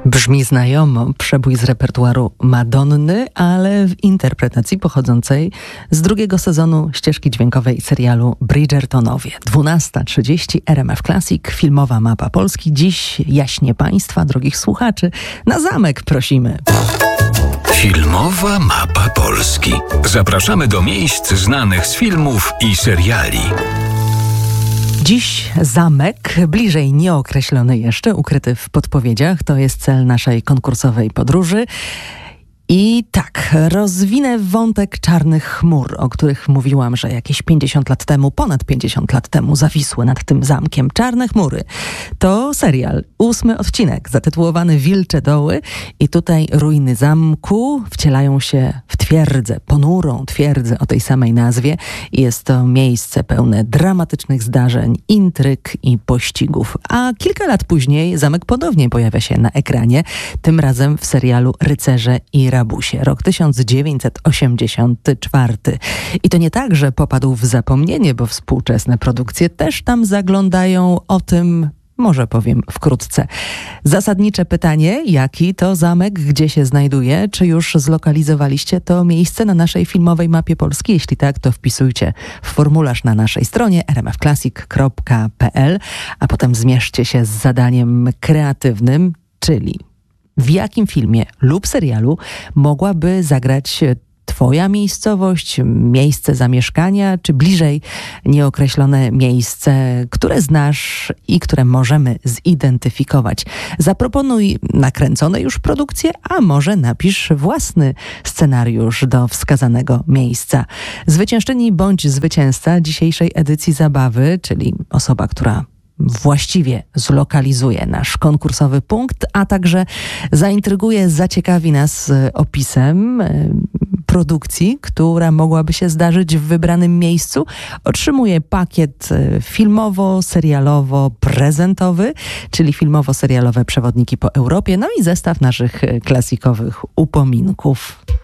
Brzmi znajomo, przebój z repertuaru Madonny, ale w interpretacji pochodzącej z drugiego sezonu ścieżki dźwiękowej serialu Bridgertonowie. 12:30 RMF Classic, filmowa mapa Polski. Dziś jaśnie Państwa, drogich słuchaczy, na zamek prosimy. Filmowa mapa Polski. Zapraszamy do miejsc znanych z filmów i seriali. Dziś zamek, bliżej nieokreślony jeszcze, ukryty w podpowiedziach. To jest cel naszej konkursowej podróży. I tak, rozwinę wątek czarnych chmur, o których mówiłam, że jakieś 50 lat temu, ponad 50 lat temu zawisły nad tym zamkiem. Czarne chmury to serial, 8 odcinek, zatytułowany Wilcze Doły. I tutaj ruiny zamku wcielają się w twierdzę, ponurą twierdzę o tej samej nazwie. Jest to miejsce pełne dramatycznych zdarzeń, intryg i pościgów. A kilka lat później zamek ponownie pojawia się na ekranie, tym razem w serialu Rycerze i Rabusie, rok 1984. I to nie tak, że popadł w zapomnienie, bo współczesne produkcje też tam zaglądają. O tym może powiem wkrótce. Zasadnicze pytanie, jaki to zamek, gdzie się znajduje? Czy już zlokalizowaliście to miejsce na naszej filmowej mapie Polski? Jeśli tak, to wpisujcie w formularz na naszej stronie rmfclassic.pl, a potem zmierzcie się z zadaniem kreatywnym, czyli w jakim filmie lub serialu mogłaby zagrać Twoja miejscowość, miejsce zamieszkania, czy bliżej nieokreślone miejsce, które znasz i które możemy zidentyfikować. Zaproponuj nakręcone już produkcje, a może napisz własny scenariusz do wskazanego miejsca. Zwyciężczyni bądź zwycięzca dzisiejszej edycji zabawy, czyli osoba, która właściwie zlokalizuje nasz konkursowy punkt, a także zaintryguje, zaciekawi nas opisem produkcji, która mogłaby się zdarzyć w wybranym miejscu, otrzymuje pakiet filmowo-serialowo-prezentowy, czyli filmowo-serialowe przewodniki po Europie, no i zestaw naszych klasikowych upominków.